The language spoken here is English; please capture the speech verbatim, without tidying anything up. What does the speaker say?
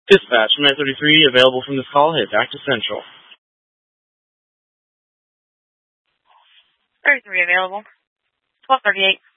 Dispatch, nine thirty-three, available from this call. Head back to Central. thirty-three available. twelve thirty-eight.